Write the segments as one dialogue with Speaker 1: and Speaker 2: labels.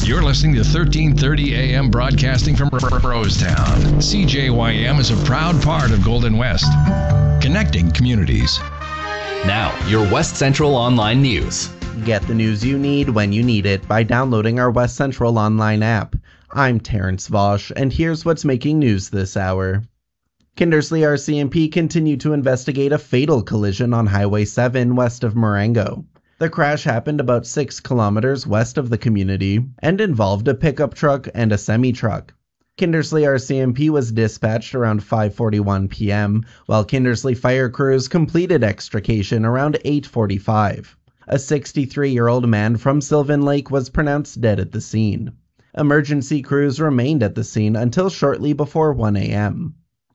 Speaker 1: You're listening to 1330 AM broadcasting from Rosetown. CJYM is a proud part of Golden West, connecting communities.
Speaker 2: Now, your West Central Online News.
Speaker 3: Get the news you need when you need it by downloading our West Central Online app. I'm Terrence Vosch, and here's what's making news this hour. Kindersley RCMP continued to investigate a fatal collision on Highway 7 west of Marengo. The crash happened about 6 kilometers west of the community and involved a pickup truck and a semi-truck. Kindersley RCMP was dispatched around 5:41 p.m., while Kindersley fire crews completed extrication around 8:45. A 63-year-old man from Sylvan Lake was pronounced dead at the scene. Emergency crews remained at the scene until shortly before 1 a.m.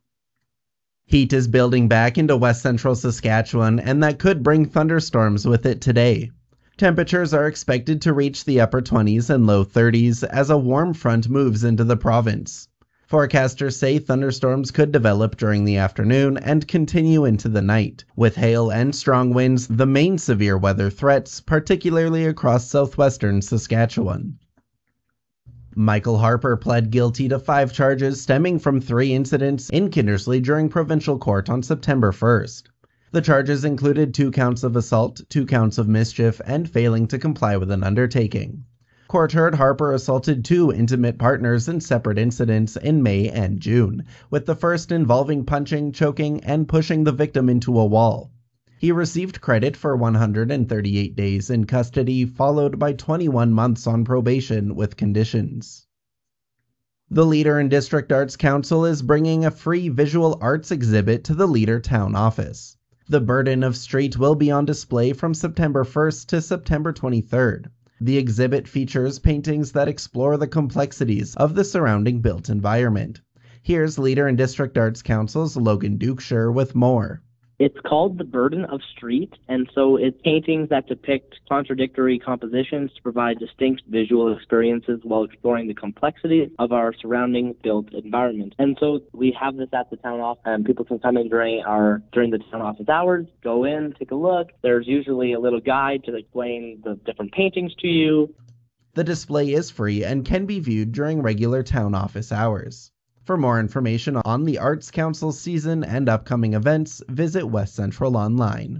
Speaker 3: Heat is building back into west central Saskatchewan, and that could bring thunderstorms with it today. Temperatures are expected to reach the upper 20s and low 30s as a warm front moves into the province. Forecasters say thunderstorms could develop during the afternoon and continue into the night, with hail and strong winds the main severe weather threats, particularly across southwestern Saskatchewan. Michael Harper pled guilty to 5 charges stemming from 3 incidents in Kindersley during provincial court on September 1st. The charges included 2 counts of assault, 2 counts of mischief, and failing to comply with an undertaking. Court heard Harper assaulted 2 intimate partners in separate incidents in May and June, with the first involving punching, choking, and pushing the victim into a wall. He received credit for 138 days in custody, followed by 21 months on probation with conditions. The Leader and District Arts Council is bringing a free visual arts exhibit to the Leader Town Office. The Burden of Street will be on display from September 1st to September 23rd. The exhibit features paintings that explore the complexities of the surrounding built environment. Here's Leader and District Arts Council's Logan Dukeshire with more.
Speaker 4: It's called The Burden of Street, and so it's paintings that depict contradictory compositions to provide distinct visual experiences while exploring the complexities of our surrounding built environment. And so we have this at the town office, and people can come in during the town office hours, go in, take a look. There's usually a little guide to explain the different paintings to you.
Speaker 3: The display is free and can be viewed during regular town office hours. For more information on the Arts Council season and upcoming events, visit West Central Online.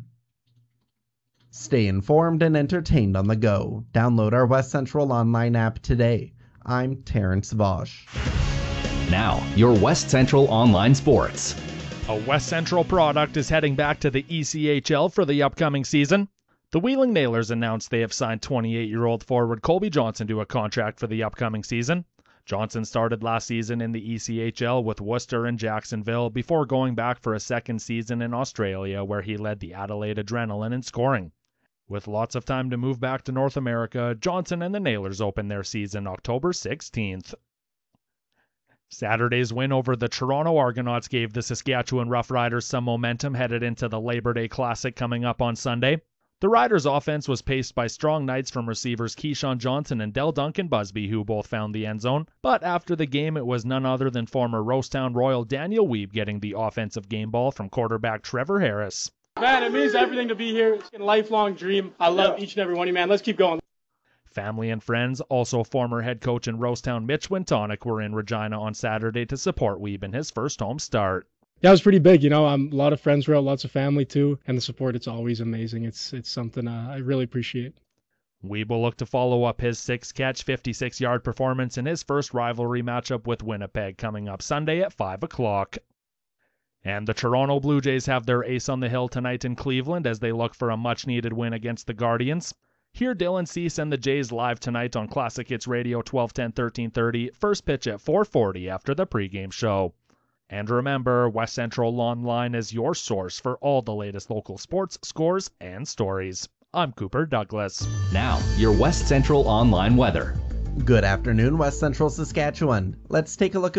Speaker 3: Stay informed and entertained on the go. Download our West Central Online app today. I'm Terrence Vosch.
Speaker 2: Now, your West Central Online Sports.
Speaker 5: A West Central product is heading back to the ECHL for the upcoming season. The Wheeling Nailers announced they have signed 28-year-old forward Colby Johnson to a contract for the upcoming season. Johnson started last season in the ECHL with Worcester and Jacksonville before going back for a second season in Australia where he led the Adelaide Adrenaline in scoring. With lots of time to move back to North America, Johnson and the Nailers open their season October 16th. Saturday's win over the Toronto Argonauts gave the Saskatchewan Roughriders some momentum headed into the Labor Day Classic coming up on Sunday. The Riders' offense was paced by strong nights from receivers Keyshawn Johnson and Del Duncan Busby, who both found the end zone. But after the game, it was none other than former Rosetown Royal Daniel Wiebe getting the offensive game ball from quarterback Trevor Harris.
Speaker 6: Man, it means everything to be here. It's a lifelong dream. I love each and every one of you, man. Let's keep going.
Speaker 5: Family and friends, also former head coach in Rosetown Mitch Wintonic, were in Regina on Saturday to support Wiebe in his first home start.
Speaker 6: Yeah, it was pretty big. A lot of friends were out, lots of family too, and the support, it's always amazing. It's something I really appreciate.
Speaker 5: Wiebe will look to follow up his 6-catch, 56-yard performance in his first rivalry matchup with Winnipeg coming up Sunday at 5 o'clock. And the Toronto Blue Jays have their ace on the hill tonight in Cleveland as they look for a much-needed win against the Guardians. Hear Dylan Cease and the Jays live tonight on Classic Hits Radio 1210 1330, first pitch at 4:40 after the pregame show. And remember, West Central Online is your source for all the latest local sports, scores, and stories. I'm Cooper Douglas.
Speaker 2: Now, your West Central Online weather.
Speaker 3: Good afternoon, West Central Saskatchewan. Let's take a look at